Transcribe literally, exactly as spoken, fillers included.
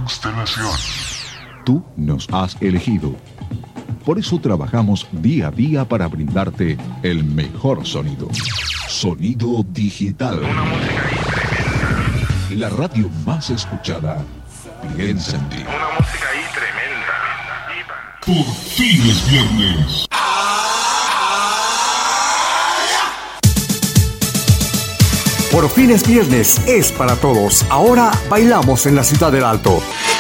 Constelación. Tú nos has elegido. Por eso trabajamos día a día para brindarte el mejor sonido. Sonido digital. Una música ahí tremenda. La radio más escuchada. Piensa en ti. Una música ahí tremenda. Por fin es viernes. Por fin es viernes, es para todos. Ahora bailamos en la Ciudad del Alto.